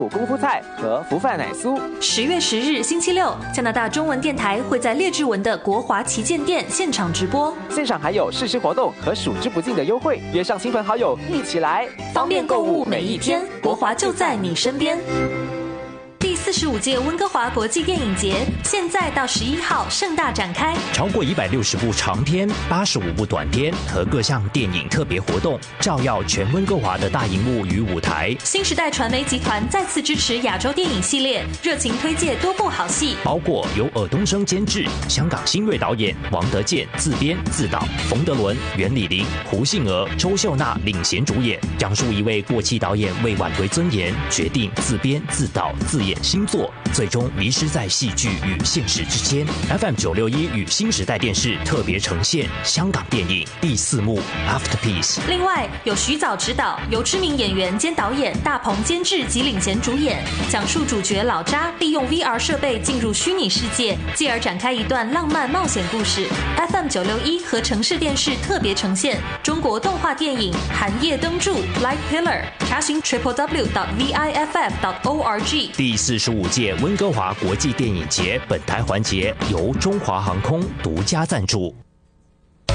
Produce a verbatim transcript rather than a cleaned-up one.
功夫菜和福饭奶酥。 十月十日星期六，加拿大中文电台会在列治文的国华旗舰店现场直播， 现场还有试吃活动和数之不尽的优惠，约上亲朋好友一起来， 方便购物每一天，国华就在你身边。第四十五届温哥华国际电影节现在到十一号盛大展开， 超过一百六十部长片、八十五部短片和各项电影特别活动，照耀全温哥华的大荧幕与舞台。 新时代传媒集团再次支持亚洲电影系列，热情推介多部好戏， 包括由尔冬升监制、香港新锐导演王德健自编自导，冯德伦、袁李林、胡杏儿、周秀娜领衔主演，讲述一位过气导演为挽回尊严，决定自编自导自演新作，最终迷失在戏剧与现实之间。F M 九六一与新时代电视特别呈现香港电影第四幕 Afterpiece。 另外有徐藻执导，由知名演员兼导演大鹏监制及领衔主演，讲述主角老查利用 V R 设备进入虚拟世界，继而展开一段浪漫冒险故事。F M 九六一和城市电视特别呈现中国动画电影《寒夜灯柱》Light Pillar， 查询 triple w dot v i f f dot org。 第四十五届温哥华国际电影节本台环节由中华航空独家赞助。